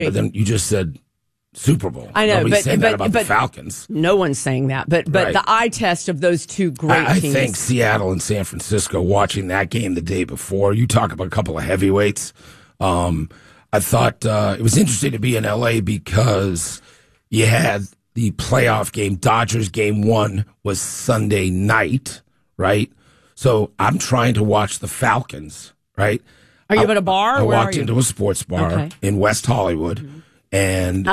But then you just said Super Bowl. I know, Nobody's saying that about the but Falcons. No one's saying that. But Right. the eye test of those two great I teams. think Seattle and San Francisco, watching that game the day before, you talk about a couple of heavyweights. I thought it was interesting to be in L.A. because you had the playoff game. Dodgers game 1 was Sunday night, right? So I'm trying to watch the Falcons, right? Are you at a bar? I Where walked are you? into a sports bar in West Hollywood. Mm-hmm. And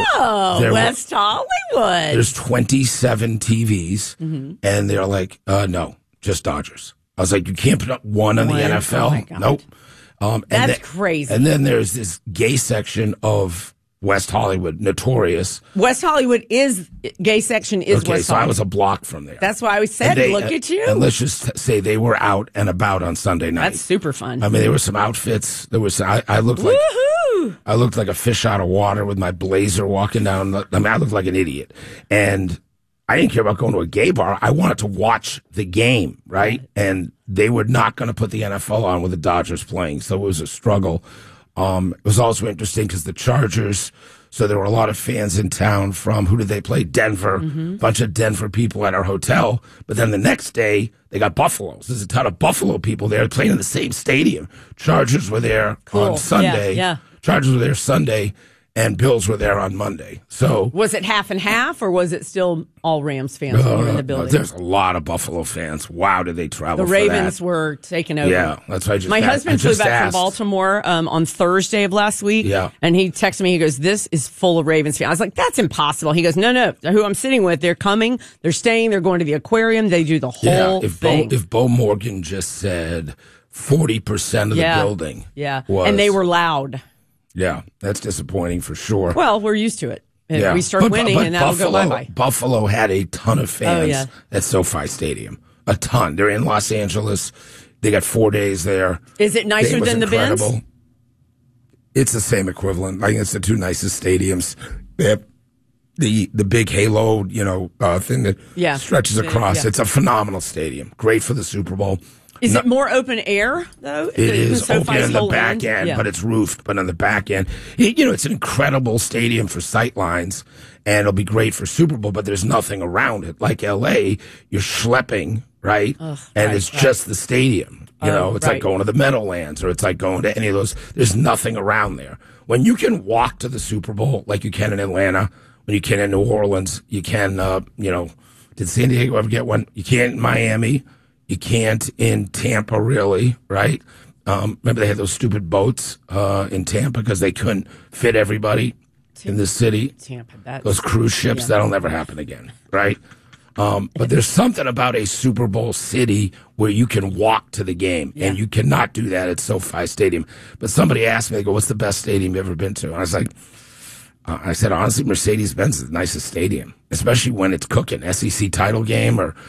West Hollywood. There's 27 TVs, Mm-hmm. and they're like, no, just Dodgers. I was like, you can't put up one on the NFL? Oh my God. Nope. That's crazy. And then there's this gay section of West Hollywood, notorious. West Hollywood is gay section is Okay, West so Hollywood. I was a block from there. That's why I said, look at you. And let's just say they were out and about on Sunday night. That's super fun. I mean, there were some outfits. There was I looked like I looked like a fish out of water with my blazer walking down. I looked like an idiot, and I didn't care about going to a gay bar. I wanted to watch the game, right? And they were not going to put the NFL on with the Dodgers playing, so it was a struggle. It was also interesting because the Chargers. So there were a lot of fans in town from, who did they play? Denver. A bunch of Denver people at our hotel. But then the next day, they got Buffalo. So there's a ton of Buffalo people there playing in the same stadium. Chargers were there on Sunday. Yeah. Chargers were there Sunday, and Bills were there on Monday. So was it half and half, or was it still all Rams fans who were in the building? There's a lot of Buffalo fans. Wow, did they travel The for Ravens that. were taking over. Yeah, that's why I just My husband flew back from asked. Baltimore on Thursday of last week. Yeah. And he texted me, he goes, this is full of Ravens fans. I was like, that's impossible. He goes, no. Who I'm sitting with, they're coming, they're staying, they're going to the aquarium, they do the whole thing. If Bo Morgan just said 40% of the building. Yeah. Was, and they were loud. Yeah, that's disappointing for sure. Well, we're used to it. Yeah. We start winning, and that'll go bye-bye. Buffalo had a ton of fans yeah. at SoFi Stadium. A ton. They're in Los Angeles. They got 4 days there. Is it nicer Game was than the Benz? incredible. It's the same equivalent. I think it's the two nicest stadiums. They have the big halo, thing that stretches across. Yeah. It's a phenomenal stadium. Great for the Super Bowl. Is it more open air, though? It is open in the back end, Yeah. but it's roofed. But on the back end, it's an incredible stadium for sight lines, and it'll be great for Super Bowl, but there's nothing around it. Like L.A., you're schlepping, right? It's just the stadium. It's like going to the Meadowlands, or it's like going to any of those. There's nothing around there. When you can walk to the Super Bowl like you can in Atlanta, when you can in New Orleans, you can, did San Diego ever get one? You can't in Miami. You can't in Tampa, really, right? Remember they had those stupid boats in Tampa because they couldn't fit everybody in the city? Tampa, those cruise ships, that'll never happen again, right? But there's something about a Super Bowl city where you can walk to the game, and you cannot do that at SoFi Stadium. But somebody asked me, they go, what's the best stadium you've ever been to? And I was like, I said, honestly, Mercedes-Benz is the nicest stadium, especially when it's cooking. SEC title game or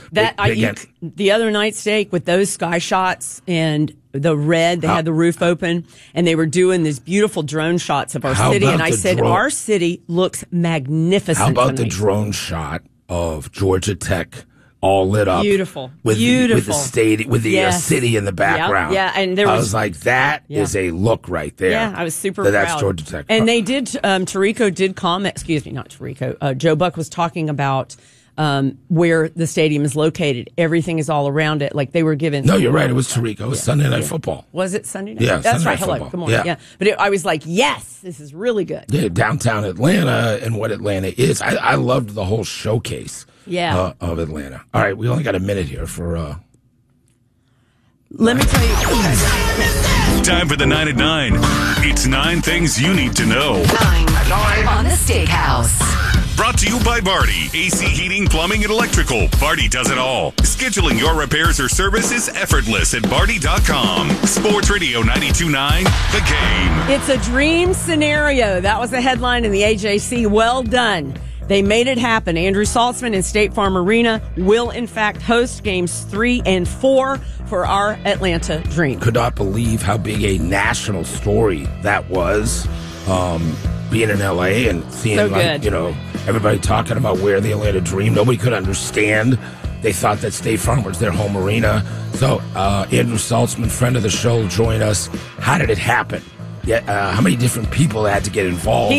the other night, Steak, with those sky shots and the red, they had the roof open, and they were doing these beautiful drone shots of our city. And I said, our city looks magnificent. How about the drone shot of Georgia Tech? All lit up, beautiful, with the stadium, with the city in the background. Yeah, and I was like, that is a look right there. Yeah, I was super proud. That's Georgia Tech, and they did. Tirico did comment. Excuse me, not Tirico. Joe Buck was talking about where the stadium is located. Everything is all around it. Like they were given. No, you're right. It was Tirico. It was Sunday Night Football. Was it Sunday night? Yeah, that's Sunday right. Night Hello, Football. good morning. Yeah, but I was like, yes, this is really good. Yeah, downtown Atlanta and what Atlanta is. I loved the whole showcase. Yeah. Of Atlanta. All right, we only got a minute here for. Let me tell you. Time for the 9 at 9. It's 9 things you need to know. 9 on the Steakhouse. Brought to you by Barty. AC heating, plumbing, and electrical. Barty does it all. Scheduling your repairs or service is effortless at Barty.com. Sports Radio 92.9, The Game. It's a dream scenario. That was the headline in the AJC. Well done. They made it happen. Andrew Saltzman and State Farm Arena will, in fact, host games 3 and 4 for our Atlanta Dream. Could not believe how big a national story that was, being in L.A. and seeing, everybody talking about where the Atlanta Dream. Nobody could understand. They thought that State Farm was their home arena. So Andrew Saltzman, friend of the show, joined us. How did it happen? how many different people had to get involved.